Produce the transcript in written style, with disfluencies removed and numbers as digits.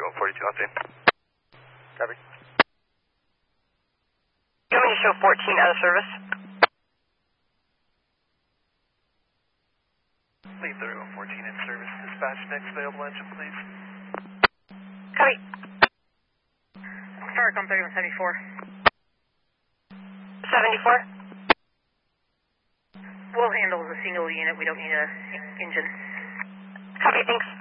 42 on scene. Copy. You want me to show 14 out of service? Leave the room 14 in service. Dispatch next available engine, please. Copy. Starcom 3174. 74? We'll handle the single unit. We don't need an engine. Copy, thanks.